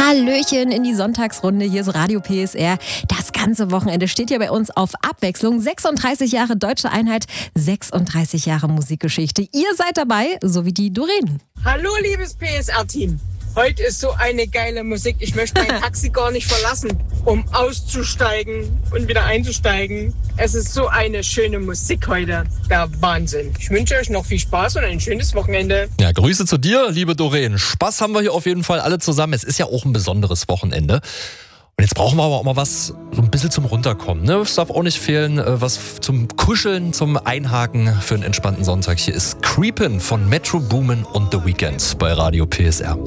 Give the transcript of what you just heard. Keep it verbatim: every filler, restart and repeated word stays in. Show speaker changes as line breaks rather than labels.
Hallöchen in die Sonntagsrunde. Hier ist Radio P S R. Das ganze Wochenende steht hier bei uns auf Abwechslung. sechsunddreißig Jahre Deutsche Einheit, sechsunddreißig Jahre Musikgeschichte. Ihr seid dabei, so wie die Doreen.
Hallo, liebes P S R-Team. Heute ist so eine geile Musik. Ich möchte mein Taxi gar nicht verlassen, um auszusteigen und wieder einzusteigen. Es ist so eine schöne Musik heute. Der Wahnsinn. Ich wünsche euch noch viel Spaß und ein schönes Wochenende.
Ja, Grüße zu dir, liebe Doreen. Spaß haben wir hier auf jeden Fall alle zusammen. Es ist ja auch ein besonderes Wochenende. Und jetzt brauchen wir aber auch mal was so ein bisschen zum Runterkommen. Ne? Es darf auch nicht fehlen, was zum Kuscheln, zum Einhaken für einen entspannten Sonntag. Hier ist Creepin' von Metro Boomin und The Weeknd bei Radio P S R.